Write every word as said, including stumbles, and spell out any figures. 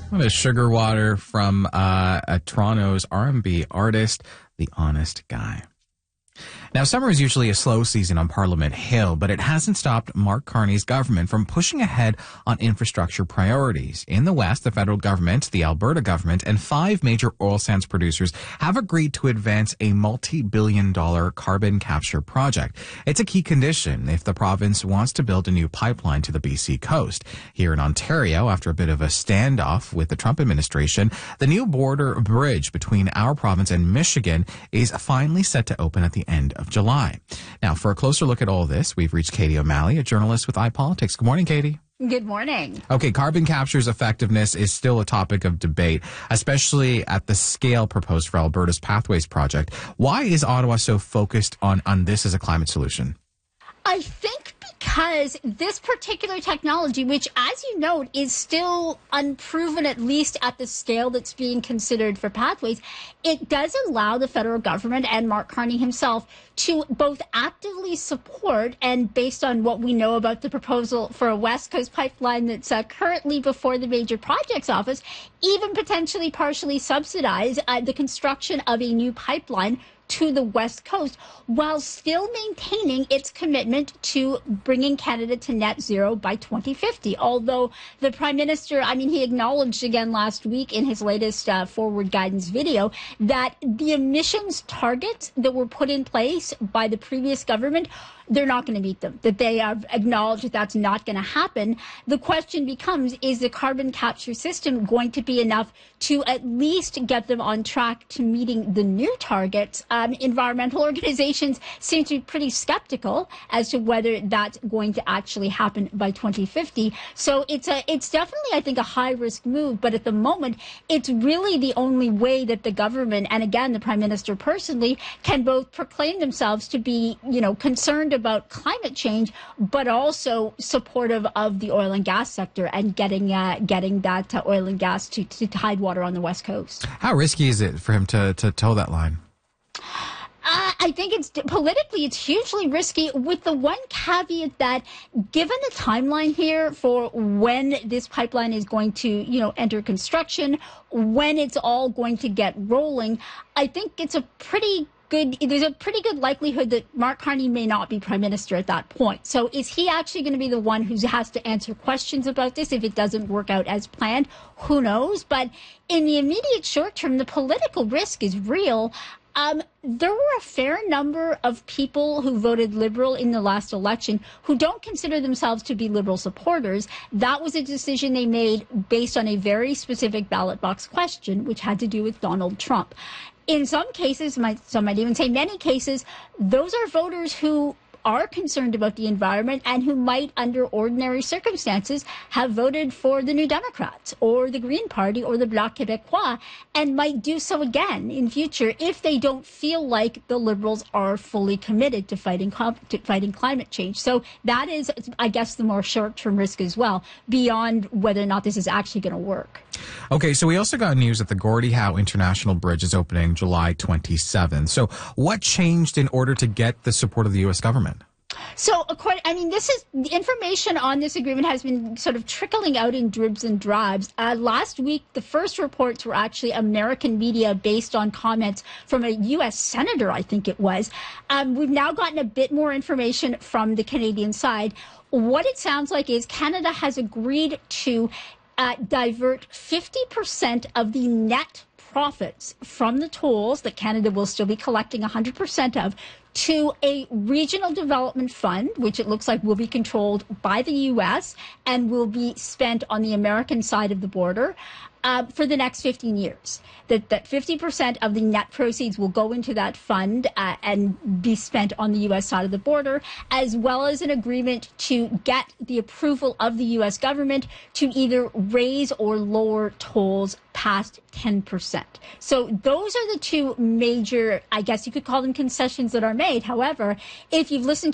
What is Sugar Water from uh, a Toronto's R and B artist, The Honest Guy. Now, summer is usually a slow season on Parliament Hill, but it hasn't stopped Mark Carney's government from pushing ahead on infrastructure priorities. In the West, the federal government, the Alberta government, and five major oil sands producers have agreed to advance a multi-billion dollar carbon capture project. It's a key condition if the province wants to build a new pipeline to the B C coast. Here in Ontario, after a bit of a standoff with the Trump administration, the new border bridge between our province and Michigan is finally set to open at the end of July. Now, for a closer look at all this, we've reached Katie O'Malley, a journalist with iPolitics. Good morning, Katie. Good morning. Okay, carbon capture's effectiveness is still a topic of debate, especially at the scale proposed for Alberta's Pathways project. Why is Ottawa so focused on, on this as a climate solution? I think because this particular technology, which, as you note, is still unproven, at least at the scale that's being considered for Pathways, it does allow the federal government and Mark Carney himself to both actively support, and based on what we know about the proposal for a West Coast pipeline that's uh, currently before the Major Projects Office, even potentially partially subsidize uh, the construction of a new pipeline to the West Coast, while still maintaining its commitment to bringing Canada to net zero by twenty fifty. Although the Prime Minister, I mean, he acknowledged again last week in his latest uh, forward guidance video that the emissions targets that were put in place by the previous government, they're not going to meet them, that they have acknowledged that that's not going to happen. The question becomes, is the carbon capture system going to be enough to at least get them on track to meeting the new targets? Um, environmental organizations seem to be pretty skeptical as to whether that's going to actually happen by twenty fifty. So it's a, it's definitely, I think, a high-risk move. But at the moment, it's really the only way that the government, and again, the Prime Minister personally, can both proclaim themselves to be, you know, concerned about climate change, but also supportive of the oil and gas sector and getting uh, getting that uh, oil and gas to, to tidewater on the West Coast. How risky is it for him to, to toe that line? Uh, I think it's politically, it's hugely risky, with the one caveat that, given the timeline here for when this pipeline is going to, you know, enter construction, when it's all going to get rolling, I think it's a pretty good, there's a pretty good likelihood that Mark Carney may not be Prime Minister at that point. So is he actually going to be the one who has to answer questions about this if it doesn't work out as planned? Who knows? But in the immediate short term, the political risk is real. Um, there were a fair number of people who voted Liberal in the last election who don't consider themselves to be Liberal supporters. That was a decision they made based on a very specific ballot box question, which had to do with Donald Trump. In some cases, might, some might even say many cases, those are voters who are concerned about the environment and who might, under ordinary circumstances, have voted for the New Democrats or the Green Party or the Bloc Québécois, and might do so again in future if they don't feel like the Liberals are fully committed to fighting to fighting climate change. So that is, I guess, the more short-term risk as well, beyond whether or not this is actually going to work. Okay, so we also got news that the Gordie Howe International Bridge is opening July twenty-seventh. So what changed in order to get the support of the U S government? So, according, I mean, this is the information on this agreement has been sort of trickling out in dribs and drabs. Uh, last week, the first reports were actually American media based on comments from a U S senator, I think it was. Um, we've now gotten a bit more information from the Canadian side. What it sounds like is Canada has agreed to uh, divert fifty percent of the net profits from the tolls that Canada will still be collecting one hundred percent of to a regional development fund, which it looks like will be controlled by the U S and will be spent on the American side of the border uh, for the next fifteen years. That that fifty percent of the net proceeds will go into that fund uh, and be spent on the U S side of the border, as well as an agreement to get the approval of the U S government to either raise or lower tolls past ten percent. So those are the two major, I guess you could call them concessions that are made. However, if you've listened